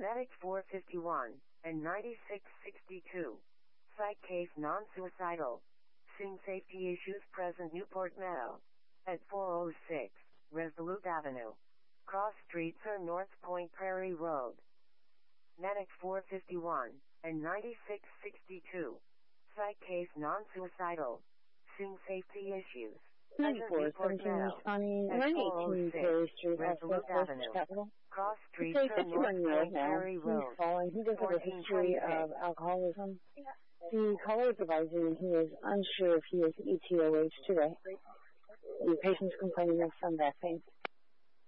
Medic 451 and 9662. Psych case non-suicidal. Seeing safety issues present Newport Meadow. At 406 Resolute Avenue. Cross streets or North Point Prairie Road. Medic 451 and 9662. Psych case non-suicidal. Seeing safety issues. 9417 responding at 918 Prairie Street, Resolute Avenue. Capital. Cross streets It's a or North 51-year-old Point now. Prairie Road. He's fallen. He does have a history of alcoholism. The caller is advising he is unsure if he is ETOH today. The patient's complaining of some back pain.